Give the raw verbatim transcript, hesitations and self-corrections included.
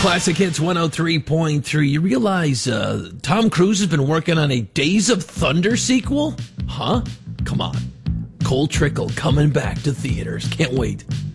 Classic Hits one oh three point three. You realize uh, Tom Cruise has been working on a Days of Thunder sequel? Huh? Come on. Cole Trickle coming back to theaters. Can't wait.